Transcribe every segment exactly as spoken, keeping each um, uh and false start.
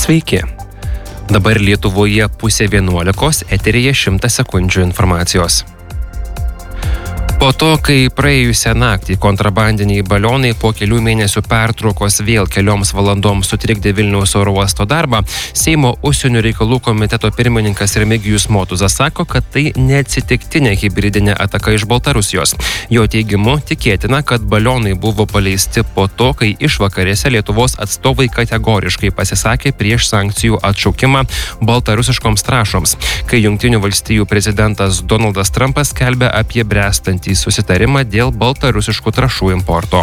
Sveiki. Dabar Lietuvoje pusė vienuolikos, eteryje šimtas sekundžių informacijos. Po to, kai praėjusią naktį kontrabandiniai balionai po kelių mėnesių pertraukos vėl kelioms valandoms sutrikdė Vilniaus oro uosto darbą, Seimo užsienio reikalų komiteto pirmininkas Remigijus Motuzas sako, kad tai neatsitiktinė hibridinė ataka iš Baltarusijos. Jo teigimu, tikėtina, kad balionai buvo paleisti po to, kai išvakarėse Lietuvos atstovai kategoriškai pasisakė prieš sankcijų atšaukimą baltarusiškoms trąšoms, kai Jungtinių valstijų prezidentas Donaldas Trumpas skelbė apie bręstantį susitarimą dėl baltarusiškų trąšų importo.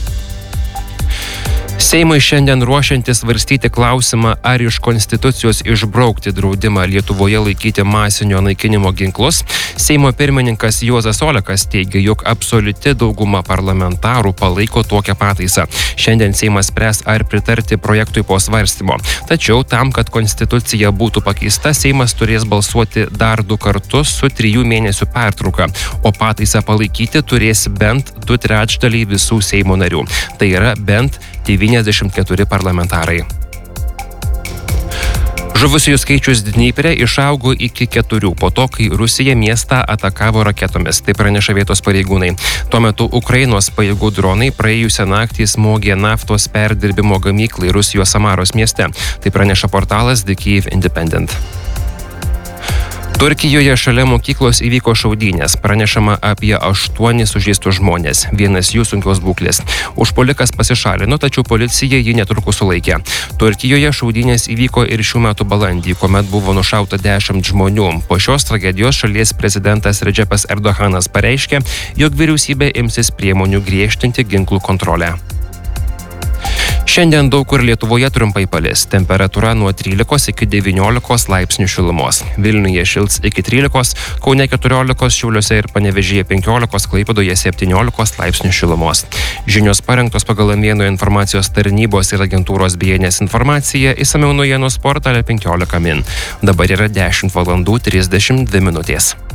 Seimui šiandien ruošiantis svarstyti klausimą, ar iš Konstitucijos išbraukti draudimą Lietuvoje laikyti masinio naikinimo ginklus, Seimo pirmininkas Juozas Olekas teigia, jog absoliuti dauguma parlamentarų palaiko tokią pataisą. Šiandien Seimas spręs, ar pritarti projektui po svarstymo. Tačiau tam, kad Konstitucija būtų pakeista, Seimas turės balsuoti dar du kartus su trijų mėnesių pertrauka, o pataisą palaikyti turės bent du trečdaliai visų Seimo narių. Tai yra bent devyniasdešimt keturi parlamentarai. Žuvusiųjų skaičius Dnypre išaugo iki keturių po to, kai Rusija miestą atakavo raketomis, tai praneša vietos pareigūnai. Tuo metu Ukrainos pajėgų dronai praėjusią naktį smogė naftos perdirbimo gamyklai Rusijos Samaros mieste, tai praneša portalas The Kyiv Independent. Turkijoje šalia mokyklos įvyko šaudynės, pranešama apie aštuonis sužeistus žmonės, vienas jų sunkios būklės. Užpuolikas pasišalino, tačiau policija jį netrukus sulaikė. Turkijoje šaudynės įvyko ir šių metų balandį, kuomet buvo nušauta dešimt žmonių. Po šios tragedijos šalies prezidentas Redžepas Erdoganas pareiškė, jog vyriausybė imsis priemonių griežtinti ginklų kontrolę. Šiandien daug kur Lietuvoje trumpai palis. Temperatūra nuo trylikos iki devyniolikos laipsnių šilumos. Vilniuje šils iki trylikos, Kaune keturiolikos, Šiauliuose ir Panevėžyje penkiolikos, Klaipėdoje septyniolikos laipsnių šilumos. Žinios parengtos pagal Vieno informacijos tarnybos ir agentūros B N S informaciją, išsamiau naujienos portale penkiolika min. Dabar yra dešimt valandų trisdešimt dvi minutės.